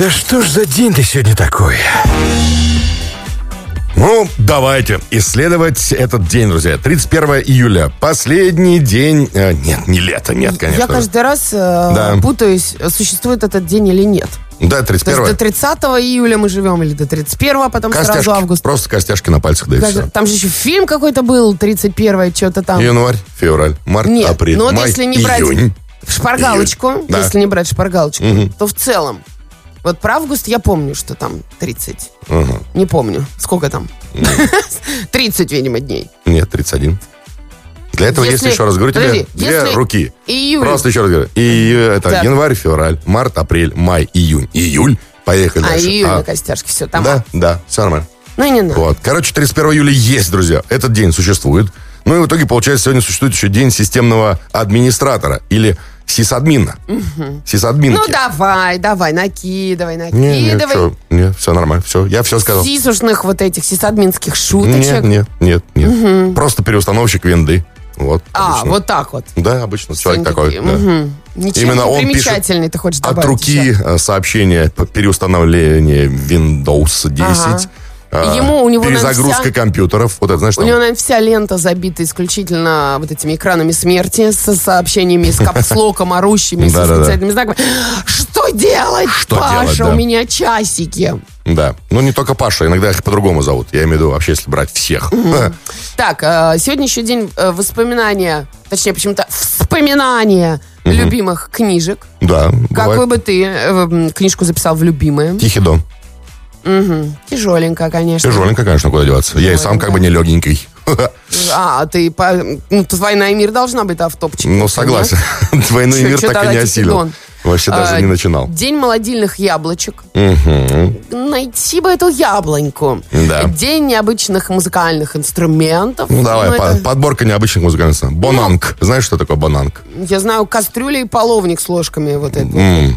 Да что ж за день-то сегодня такой? Ну, давайте исследовать этот день, друзья. 31 июля. Последний день... Нет, не лето, нет, конечно. Я каждый раз путаюсь, существует этот день или нет. Да, 31. То есть до 30 июля мы живем или до 31, потом костяшки, сразу август. Просто костяшки на пальцах, да и все. Там же еще фильм какой-то был, 31, что-то там. Январь, февраль, март, нет, апрель, но вот май, если не брать июнь. шпаргалочку, Июнь, да. если не брать шпаргалочку, то в целом, вот про август я помню, что там 30. Не помню, сколько там? 30, видимо, дней. Нет, 31. Для этого, если еще раз говорю тебе, две руки. Июль. Просто еще раз говорю. Это так. Январь, февраль, март, апрель, май, июнь. Июль. Поехали дальше. Июль на костяшке, все там. Да, все нормально. Ну и не надо. Вот. Короче, 31 июля есть, друзья. Этот день существует. Ну и в итоге, получается, сегодня существует еще день системного администратора. Или сисадмина. Сисадминки. Ну давай, накидывай. Нет, все нормально. Все, я все сказал. Сисушных вот этих сисадминских шуточек. Нет. Просто переустановщик винды. Вот, обычно. Вот так вот. Да, обычно человек такой. Да. Ничем Именно не он примечательный, ты хочешь добавить от руки еще. сообщение по переустановлению Windows 10. У него, перезагрузка компьютеров. Вот это, знаешь, у него, наверное, вся лента забита исключительно вот этими экранами смерти со сообщениями, с капслоком, орущими, с восклицательными знаками. Что делать, Паша? У меня часики. Да, ну не только Паша, иногда их по-другому зовут. Я имею в виду вообще, если брать всех. Так, сегодня еще день воспоминания, точнее, почему-то вспоминания любимых книжек. Да, Какую бы ты книжку записал в любимые? «Тихий дон». Тяжеленько, конечно. Тяжеленько, конечно, куда деваться. Я и сам как бы не легенький. «Война и мир» должна быть в топчике. Ну, согласен. «Войну и мир» так и не осилил. Вообще даже не начинал. День молодильных яблочек. Найти бы эту яблоньку. Да. День необычных музыкальных инструментов. Ну, давай, подборка необычных музыкальных инструментов. Бонанг. Знаешь, что такое бонанг? Я знаю, кастрюля и половник с ложками. Вот это.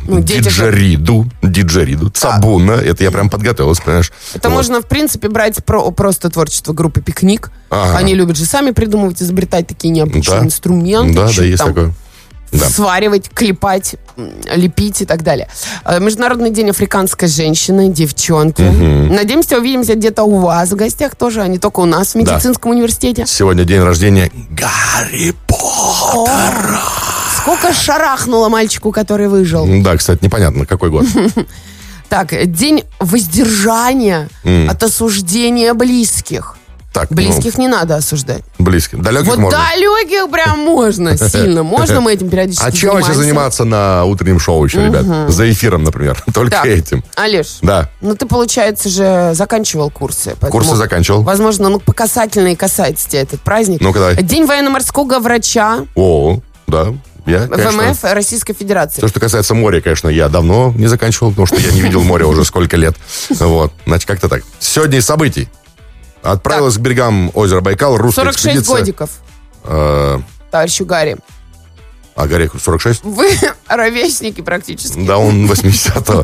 Диджериду. Цабуна. Это я прям подготовился, понимаешь? Это можно, в принципе, брать просто творчество группы «Пикник». Они любят же сами придумывать, изобретать такие необычные инструменты. Да, есть такое. Да. Сваривать, клепать, лепить и так далее. Международный день африканской женщины, девчонки. Надеемся, увидимся где-то у вас в гостях тоже, а не только у нас в медицинском университете. Сегодня день рождения Гарри Поттера. Сколько шарахнуло мальчику, который выжил. Да, кстати, непонятно, какой год. Так, день воздержания от осуждения близких. Так, близких не надо осуждать. Близких. Далеких вот можно. Далеких прям можно, сильно. Можно мы этим периодически А чем вообще заниматься на утреннем шоу еще, ребят? За эфиром, например. Только этим. Олеж, да. Ну ты, получается же, заканчивал курсы. Курсы заканчивал. Возможно, по касательной и касается тебя этот праздник. Ну-ка, давай. День военно-морского врача. О, да. ВМФ Российской Федерации. То, что касается моря, конечно, я давно не заканчивал, потому что я не видел моря уже сколько лет. Вот. Значит, как-то так. Сегодня из событий. Отправилась к берегам озера Байкал русская 46 экспедиция. годиков. Товарищу Гарри. А Гарри 46? Вы ровесники практически. Да, он 80-го.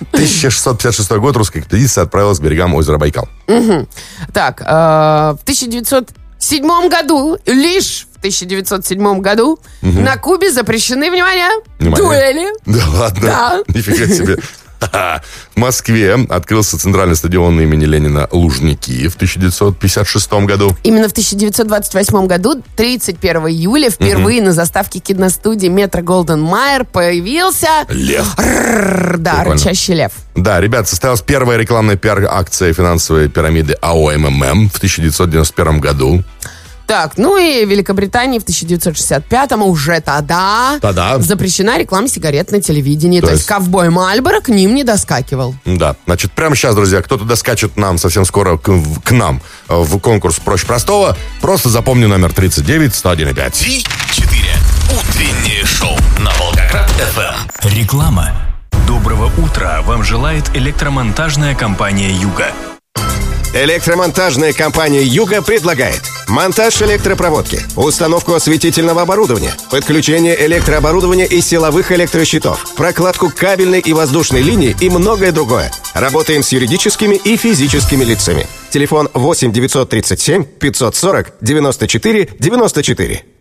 1656 год русская экспедиция отправилась к берегам озера Байкал. Так, в 1907 году, лишь в 1907 году на Кубе запрещены, внимание, дуэли. Да ладно? Да. Нифига себе. В Москве открылся центральный стадион имени Ленина «Лужники» в 1956 году. Именно в 1928 году, 31 июля, впервые на заставке киностудии «Метро Голден Майер» появился... Лев. Да, рычащий лев. Да, ребят, состоялась первая рекламная пиар-акция финансовой пирамиды АО МММ в 1991 году. Так, ну и в Великобритании в 1965-м уже тогда запрещена реклама сигарет на телевидении. То есть ковбой Мальборо к ним не доскакивал. Да, значит, прямо сейчас, друзья, кто-то доскачет нам совсем скоро к нам в конкурс «Проще простого». Просто запомни номер 39-101-5. 3-4. Утреннее шоу на Волгоград-ФМ. Реклама. Доброго утра вам желает электромонтажная компания «Юга». Электромонтажная компания «Юга» предлагает монтаж электропроводки, установку осветительного оборудования, подключение электрооборудования и силовых электрощитов, прокладку кабельной и воздушной линии и многое другое. Работаем с юридическими и физическими лицами. Телефон 8 937 540 94 94.